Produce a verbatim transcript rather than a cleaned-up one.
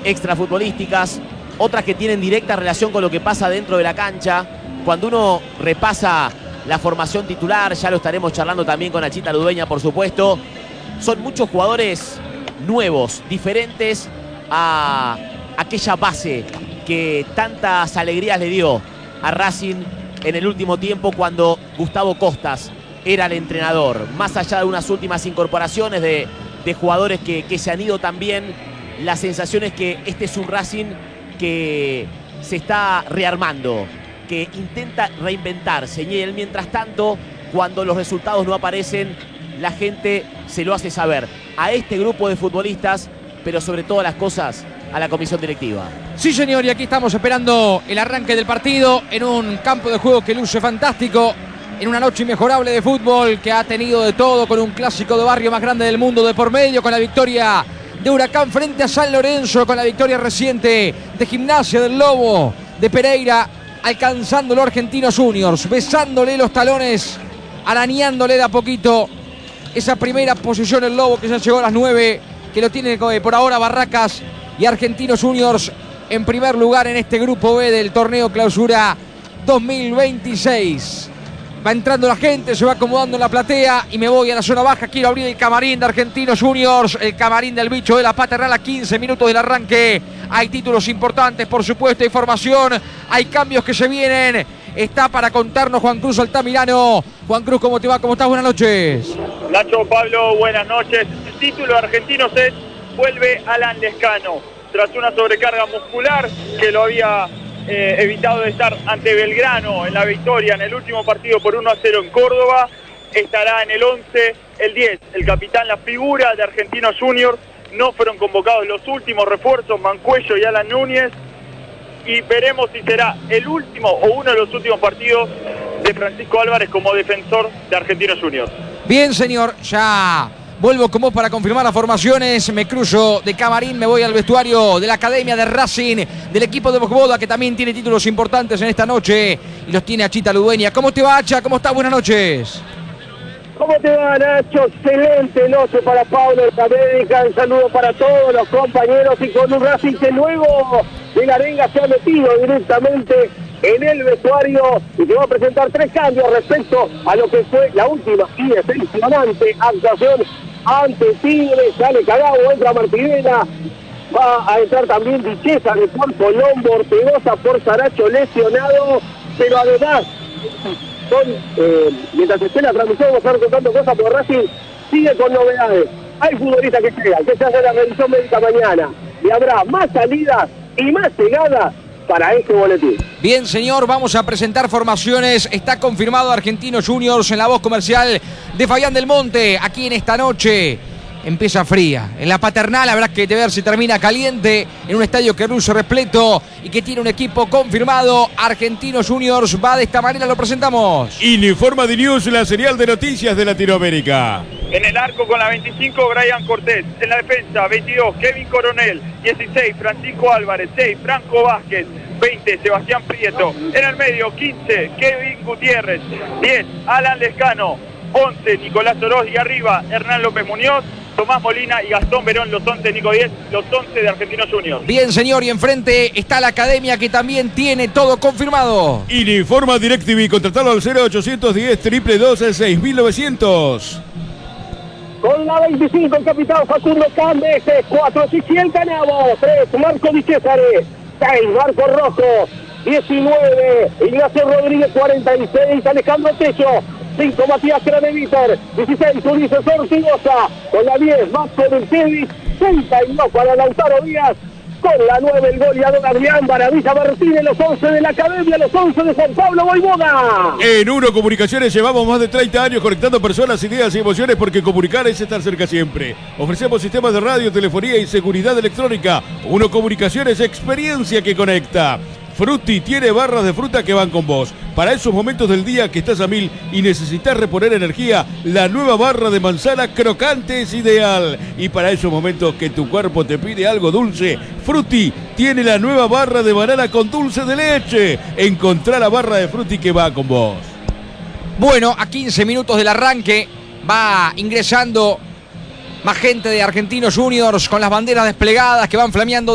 extrafutbolísticas, otras que tienen directa relación con lo que pasa dentro de la cancha. Cuando uno repasa la formación titular, ya lo estaremos charlando también con Nachita Ludueña, por supuesto, son muchos jugadores nuevos, diferentes a aquella base que tantas alegrías le dio a Racing en el último tiempo cuando Gustavo Costas era el entrenador. Más allá de unas últimas incorporaciones de, de jugadores que, que se han ido también, la sensación es que este es un Racing que se está rearmando, que intenta reinventarse, y él, mientras tanto, cuando los resultados no aparecen, la gente se lo hace saber a este grupo de futbolistas, pero sobre todas las cosas a la comisión directiva. Sí, señor, y aquí estamos esperando el arranque del partido en un campo de juego que luce fantástico, en una noche inmejorable de fútbol que ha tenido de todo, con un clásico de barrio más grande del mundo de por medio, con la victoria de Huracán frente a San Lorenzo, con la victoria reciente de Gimnasia del Lobo de Pereira, alcanzándolo Argentinos Juniors, besándole los talones, arañándole de a poquito esa primera posición el Lobo, que ya llegó a las nueve, que lo tiene por ahora Barracas, y Argentinos Juniors en primer lugar en este grupo B del torneo Clausura dos mil veintiséis. Va entrando la gente, se va acomodando en la platea y me voy a la zona baja. Quiero abrir el camarín de Argentinos Juniors, el camarín del bicho de la paternal, a quince minutos del arranque. Hay títulos importantes, por supuesto, hay formación, hay cambios que se vienen. Está para contarnos Juan Cruz Altamirano. Juan Cruz, ¿cómo te va? ¿Cómo estás? Buenas noches. Nacho, Pablo, buenas noches. El título de Argentinos es vuelve Alan Lescano, tras una sobrecarga muscular que lo había eh, evitado de estar ante Belgrano en la victoria en el último partido por uno a cero en Córdoba. Estará en el once, el diez, el capitán, la figura de Argentinos Juniors. No fueron convocados los últimos refuerzos, Mancuello y Alan Núñez, y veremos si será el último o uno de los últimos partidos de Francisco Álvarez como defensor de Argentinos Juniors. Bien, señor, ya vuelvo con vos para confirmar las formaciones. Me cruzo de camarín, me voy al vestuario de la Academia de Racing, del equipo de Bosboda, que también tiene títulos importantes en esta noche, y los tiene Achita Ludueña. ¿Cómo te va, Acha? ¿Cómo estás? Buenas noches. ¿Cómo te va, Nacho? Excelente noche para Pablo América. Un saludo para todos los compañeros, y con un Racing que luego de la arenga se ha metido directamente en el vestuario y te va a presentar tres cambios respecto a lo que fue la última y decepcionante actuación ante Tigre. Sale Cagao, entra Martinela, va a entrar también Vicheza de por Colombo, Ortegoza por Saracho lesionado, pero además Con, eh, mientras esté la transmisión vamos a estar contando cosas, por Racing sigue con novedades. Hay futbolistas que llegan, que se hace la revisión médica mañana, y habrá más salidas y más llegadas para este boletín. Bien, señor, vamos a presentar formaciones. Está confirmado Argentinos Juniors en la voz comercial de Fabián del Monte. Aquí en esta noche empieza fría. En la paternal habrá que ver si termina caliente, en un estadio que luce repleto y que tiene un equipo confirmado. Argentinos Juniors va de esta manera, lo presentamos. Informa de News, la serial de noticias de Latinoamérica. En el arco con la veinticinco, Brian Cortés. En la defensa, veintidós, Kevin Coronel. dieciséis, Francisco Álvarez. seis, Franco Vázquez. veinte, Sebastián Prieto. En el medio, quince, Kevin Gutiérrez. diez, Alan Lescano. once, Nicolás Oroz. Y arriba, Hernán López Muñoz, Tomás Molina y Gastón Verón, los once, Nico diez, los once de Argentinos Juniors. Bien, señor, y enfrente está la Academia, que también tiene todo confirmado. Informa DirecTV, contratalo al cero ochocientos diez, triple doce, seis mil novecientos. Con la veinticinco, el capitán Facundo Cández. cuatro, Chichiel Canavo. tres, Marco Di Césare. seis, Marco Rojo. diecinueve, Ignacio Rodríguez. cuarenta y seis, Alejandro Techo. cinco, Matías Craneviter. dieciséis, Ulises Ortigosa. Con la diez, Vasco Mercedes. treinta y dos para Lautaro Díaz. Con la nueve, el goleador Adrián Maravilla Martínez. Los once de la Academia, los once de Juan Pablo Voivoda. En Uno Comunicaciones llevamos más de treinta años conectando personas, ideas y emociones, porque comunicar es estar cerca siempre. Ofrecemos sistemas de radio, telefonía y seguridad electrónica. Uno Comunicaciones, experiencia que conecta. Frutti tiene barras de fruta que van con vos. Para esos momentos del día que estás a mil y necesitas reponer energía, la nueva barra de manzana crocante es ideal. Y para esos momentos que tu cuerpo te pide algo dulce, Frutti tiene la nueva barra de banana con dulce de leche. Encontrá la barra de Frutti que va con vos. Bueno, a quince minutos del arranque va ingresando más gente de Argentinos Juniors con las banderas desplegadas que van flameando